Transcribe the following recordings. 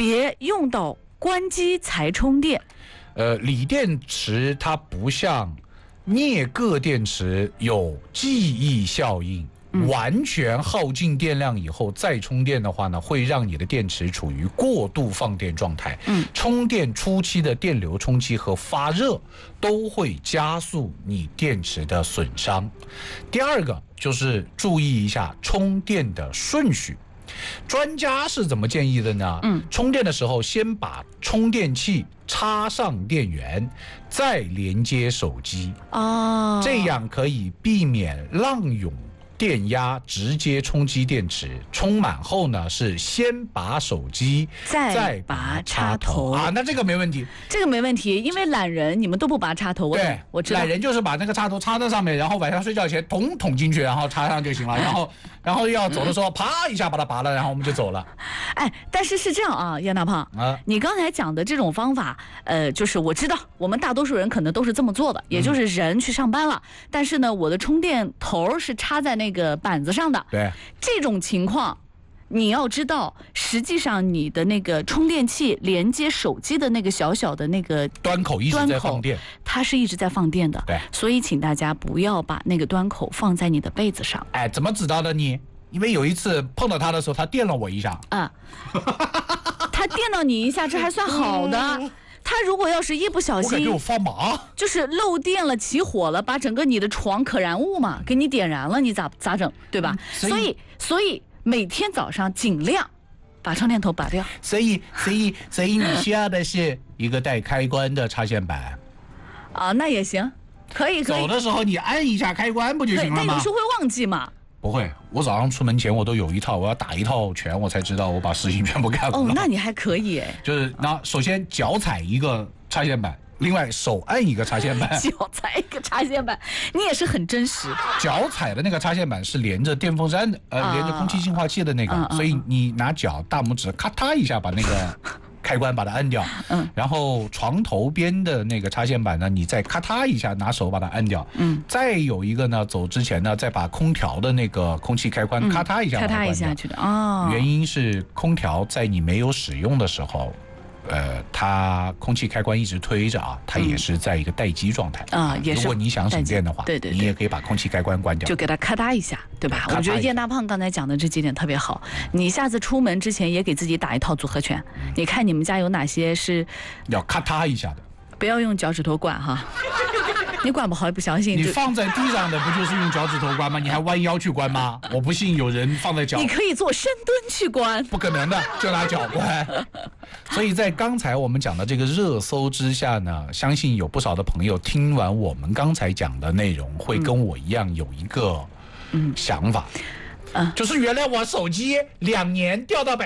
别用到关机才充电。 锂电池它不像镍铬电池有记忆效应。完全耗尽电量以后再充电的话呢，会让你的电池处于过度放电状态。充电初期的电流冲击和发热都会加速你电池的损伤。第二个就是注意一下充电的顺序。专家是怎么建议的呢？充电的时候先把充电器插上电源，再连接手机。这样可以避免浪涌电压直接冲击电池，充满后呢是先拔手机，再拔插头啊。那这个没问题， 这个没问题，因为懒人你们都不拔插头。 对， 我知道。 懒人就是把那个插头插在上面，然后晚上睡觉前捅进去，然后插上就行了。然后要走的时候，啪一下把它拔了，然后我们就走了。 但是是这样啊，燕大胖你刚才讲的这种方法，就是我知道我们大多数人可能都是这么做的，也就是人去上班了，但是呢，我的充电头是插在那个板子上的。 对， 这种情况。你要知道，实际上你的那个充电器连接手机的那个小小的那个端口一直在放电， 它是一直在放电的。 对， 所以请大家不要把那个端口放在你的被子上。 怎么知道的你？因为有一次碰到它的时候，它电了我一下。 它电到你一下，这还算好的。它如果要是一不小心， 我感觉我发麻， 就是漏电了、起火了，把整个你的床可燃物嘛给你点燃了，你咋整，对吧？所以每天早上尽量把充电头拔掉。 所以你需要的是一个带开关的插线板。 那也行，可以。 走的时候你按一下开关不就行了吗？ 但有时候会忘记嘛。 不会，我早上出门前我都有一套，我要打一套拳，我才知道我把事情全部干完了。 那你还可以就是首先脚踩一个插线板。另外手按一个插线板， 脚踩一个插线板，你也是很真实。 脚踩的那个插线板是连着电风扇的，连着空气净化器的那个，所以你拿脚大拇指咔嗒一下把那个开关把它按掉，然后床头边的那个插线板呢，你再咔嗒一下拿手把它按掉，再有一个呢，走之前呢，再把空调的那个空气开关咔嗒一下把它关掉。咔嗒一下去的原因是空调在你没有使用的时候。它空气开关一直推着它也是在一个待机状态也是。如果你想省电的话，你也可以把空气开关关掉， 就给它咔嗒一下，对吧？我觉得燕大胖刚才讲的这几点特别好。你下次出门之前也给自己打一套组合拳，你看你们家有哪些是要咔嗒一下的， 不要用脚趾头管哈。你管不好也不相信， 你放在地上的不就是用脚趾头关吗？你还弯腰去关吗？我不信有人放在脚。 你可以做深蹲去关， 不可能的，就拿脚关。所以在刚才我们讲的这个热搜之下呢，相信有不少的朋友听完我们刚才讲的内容，会跟我一样有一个想法，就是原来我手机2年掉到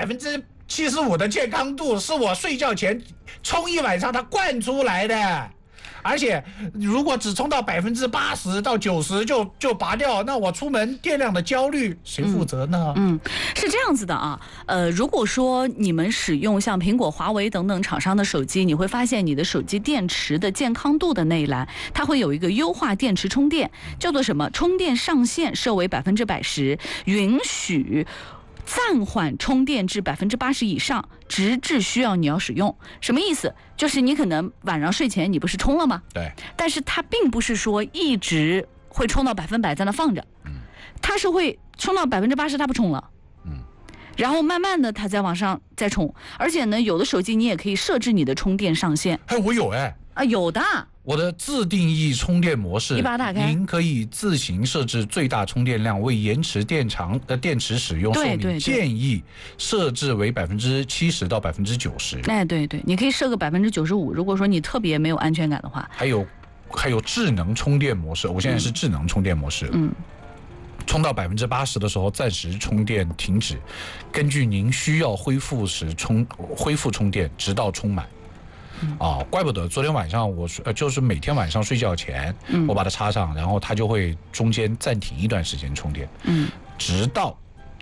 75%的健康度，是我睡觉前充一晚上它灌出来的。而且如果只充到80%到90%就拔掉，那我出门电量的焦虑谁负责呢？ 是这样子的啊。如果说你们使用像苹果、华为等等厂商的手机，你会发现你的手机电池的健康度的那一栏，它会有一个优化电池充电，叫做什么？充电上限设为110%，允许暂缓充电至80%以上，直至需要你要使用。什么意思？就是你可能晚上睡前你不是充了吗？ 对。 但是它并不是说一直会充到100%在那放着，它是会充到80%它不充了，然后慢慢的它再往上再充。而且呢，有的手机你也可以设置你的充电上限。 我有有的。 我的自定义充电模式， 你把它打开， 您可以自行设置最大充电量，为延迟电池使用寿命建议设置为70%到90%。 对，你可以设个95%。如果说你特别没有安全感的话， 还有智能充电模式，我现在是智能充电模式。充到80%的时候暂时充电停止，根据您需要恢复充电，直到充满。怪不得昨天晚上我就是每天晚上睡觉前，我把它插上，然后它就会中间暂停一段时间充电，直到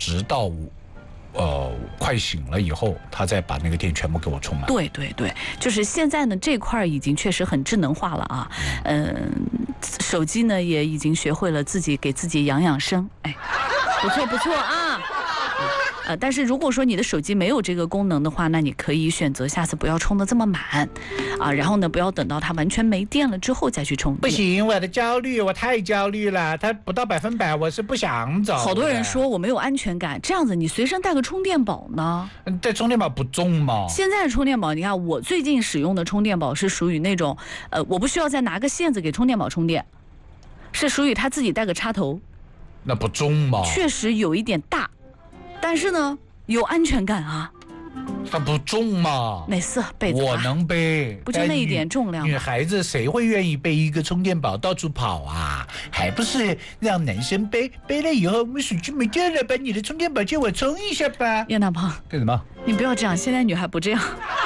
快醒了以后，它再把那个电全部给我充满。 对，就是现在呢这块已经确实很智能化了啊，手机呢也已经学会了自己给自己养生，不错啊。 但是如果说你的手机没有这个功能的话，那你可以选择下次不要充的这么满，然后呢，不要等到它完全没电了之后再去充电。 不行，我的焦虑，我太焦虑了，它不到100%，我是不想走。 好多人说我没有安全感，这样子你随身带个充电宝呢？ 带充电宝不重吗？ 现在的充电宝，你看我最近使用的充电宝是属于那种，我不需要再拿个线子给充电宝充电，是属于它自己带个插头。 那不重吗？ 确实有一点大，但是呢，有安全感啊。 它不重吗？ 没事，背着吧。 我能背， 不就那一点重量吗？ 女孩子谁会愿意背一个充电宝到处跑啊？还不是让男生背，背了以后我们手机没电了，把你的充电宝借我充一下吧。 叶大胖， 干什么？ 你不要这样，现在女孩不这样，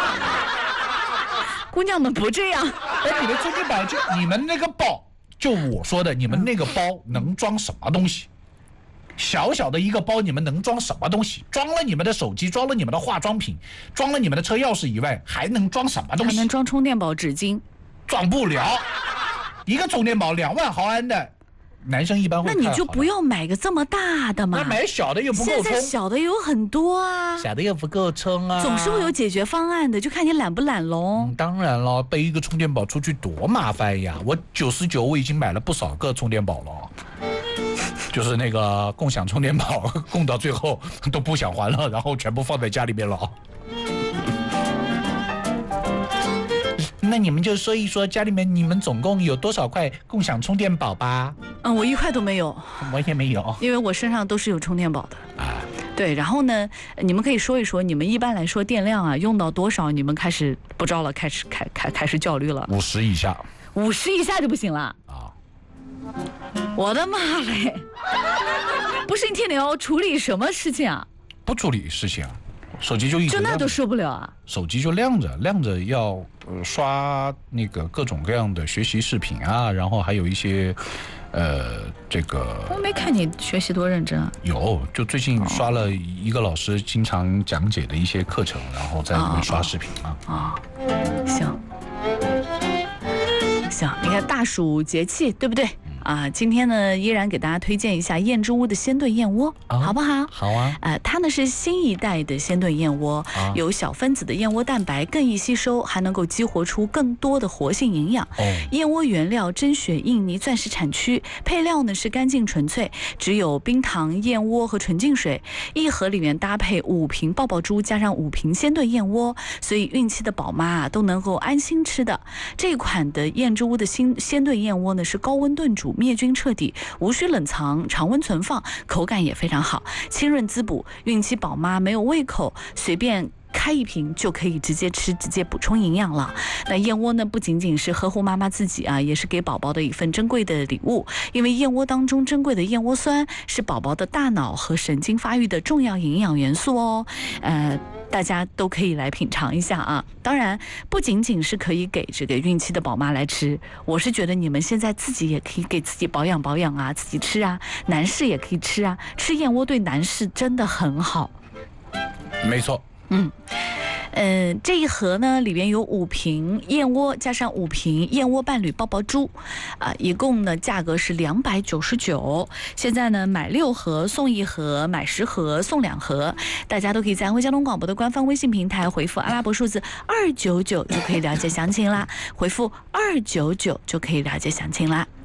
姑娘们不这样。 你的充电宝就你们那个包，就我说的，你们那个包能装什么东西？小小的一个包，你们能装什么东西？装了你们的手机，装了你们的化妆品，装了你们的车钥匙以外，还能装什么东西？ 还能装充电宝、纸巾？ 装不了。一个充电宝2万毫安的，男生一般会。 那你就不要买个这么大的嘛。 那买小的又不够充。 现在小的有很多啊。 小的又不够充啊。 总是会有解决方案的，就看你懒不懒喽。 当然了，背一个充电宝出去多麻烦呀！我99，我已经买了不少个充电宝了。就是那个共享充电宝，供到最后都不想还了，然后全部放在家里面了。那你们就说一说家里面你们总共有多少块共享充电宝吧？ 我1块都没有。 我也没有， 因为我身上都是有充电宝的。对，然后呢，你们可以说一说，你们一般来说电量用到多少，你们开始不着了，开始焦虑了 ？50以下。 50以下就不行了啊！我的妈嘞！不是你天天要处理什么事情啊？ 不处理事情啊，手机就一直就那都受不了啊！ 手机就亮着要刷那个各种各样的学习视频啊，然后还有一些这个。 我没看你学习多认真啊。 有，就最近刷了一个老师经常讲解的一些课程，然后在里面刷视频啊。 行，你看大暑节气对不对？今天呢依然给大家推荐一下燕之屋的鲜炖燕窝，好不好？ 好啊。 它呢是新一代的鲜炖燕窝，有小分子的燕窝蛋白，更易吸收，还能够激活出更多的活性营养。燕窝原料真雪印尼钻石产区，配料呢是干净纯粹，只有冰糖、燕窝和纯净水，一盒里面搭配5瓶爆爆珠，加上5瓶鲜炖燕窝，所以孕期的宝妈都能够安心吃的。这款的燕之屋的鲜炖燕窝呢是高温炖煮，灭菌彻底，无需冷藏，常温存放，口感也非常好，清润滋补。孕期宝妈没有胃口，随便开一瓶就可以直接吃，直接补充营养了。那燕窝呢，不仅仅是呵护妈妈自己也是给宝宝的一份珍贵的礼物。因为燕窝当中珍贵的燕窝酸是宝宝的大脑和神经发育的重要营养元素哦。大家都可以来品尝一下啊！当然，不仅仅是可以给这个孕期的宝妈来吃，我是觉得你们现在自己也可以给自己保养保养啊，自己吃啊，男士也可以吃啊，吃燕窝对男士真的很好。 没错。 这一盒呢里边有5瓶燕窝，加上5瓶燕窝伴侣爆爆珠，一共呢价格是299。现在呢买6盒送1盒，买10盒送2盒，大家都可以在安徽交通广播的官方微信平台回复阿拉伯数字299就可以了解详情啦，回复299就可以了解详情啦。